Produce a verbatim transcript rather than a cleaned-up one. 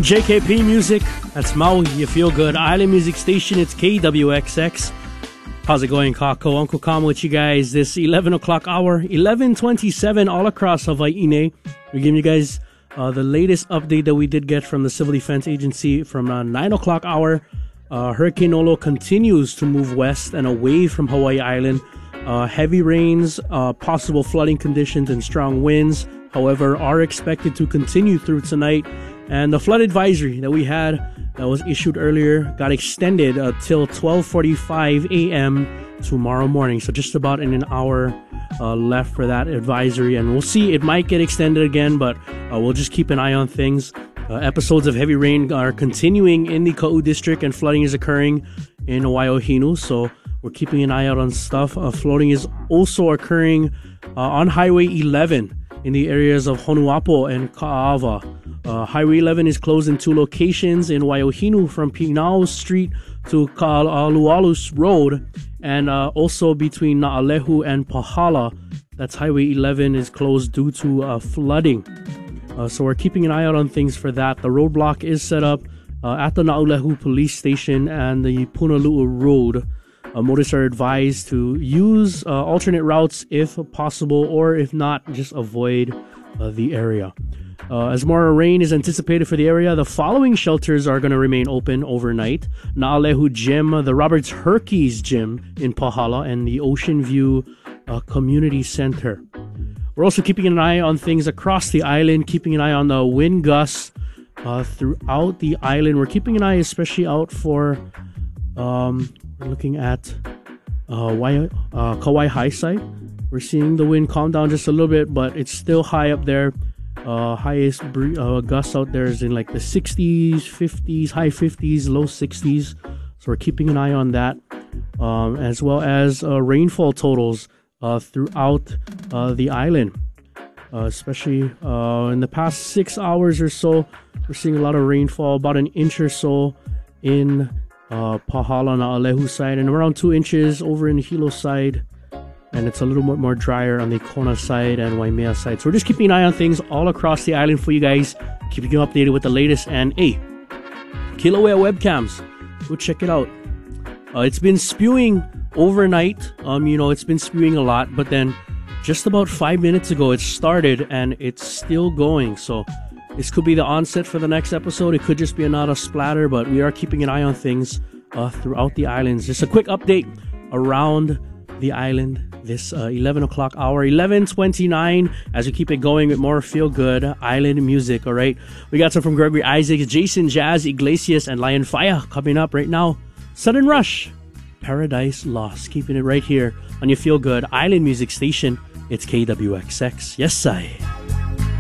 J K P Music, that's Maui, you feel good. Island Music Station, it's K W X X. How's it going, Kako? Uncle Kam with you guys this eleven o'clock hour, eleven twenty-seven all across Hawaii. We're giving you guys uh, the latest update that we did get from the Civil Defense Agency from uh, nine o'clock hour. Uh, Hurricane Olo continues to move west and away from Hawaii Island. Uh, heavy rains, uh, possible flooding conditions, and strong winds, however, are expected to continue through tonight. And the flood advisory that we had that was issued earlier got extended uh, till twelve forty-five a.m. tomorrow morning. So just about in an hour uh, left for that advisory. And we'll see. It might get extended again, but uh, we'll just keep an eye on things. Uh, episodes of heavy rain are continuing in the Ka'u district, and flooding is occurring in Waiohinu. So we're keeping an eye out on stuff. Uh, flooding is also occurring uh, on Highway eleven in the areas of Honuapo and Ka'ava. Uh, Highway eleven is closed in two locations in Waiohinu from Pinao Street to Ka'alualu Road, and uh, also between Na'alehu and Pahala. That's Highway eleven is closed due to uh, flooding. Uh, so we're keeping an eye out on things for that. The roadblock is set up uh, at the Na'alehu Police Station and the Punalu'u Road. Uh, motorists are advised to use uh, alternate routes if possible, or if not, just avoid uh, the area. Uh, as more rain is anticipated for the area, the following shelters are going to remain open overnight. Na'alehu Gym, the Roberts Herkes Gym in Pahala, and the Ocean View uh, Community Center. We're also keeping an eye on things across the island, keeping an eye on the wind gusts uh, throughout the island. We're keeping an eye especially out for, um, we're looking at uh, Wai- uh, Kauai High side. We're seeing the wind calm down just a little bit, but it's still high up there. Uh, highest bre- uh, gusts out there is in like the sixties, fifties, high fifties, low sixties. So we're keeping an eye on that, um, as well as uh, rainfall totals uh, throughout uh, the island. Uh, especially uh, in the past six hours or so, we're seeing a lot of rainfall, about an inch or so in uh, Pahala, Na'alehu side, and around two inches over in Hilo side. And it's a little bit more drier on the Kona side and Waimea side. So we're just keeping an eye on things all across the island for you guys, keeping you updated with the latest. And hey, Kilauea webcams, go check it out. Uh, it's been spewing overnight. Um, you know, it's been spewing a lot, but then just about five minutes ago, it started and it's still going. So this could be the onset for the next episode. It could just be another splatter, but we are keeping an eye on things uh, throughout the islands. Just a quick update around the island this uh, eleven o'clock hour, eleven twenty-nine, as we keep it going with more feel-good island music. All right, we got some from Gregory Isaacs, Jason Jazz, Iglesias, and Lion Fire coming up right now. Sudden Rush, Paradise Lost, keeping it right here on your feel-good island music station. It's K W X X. Yes, I.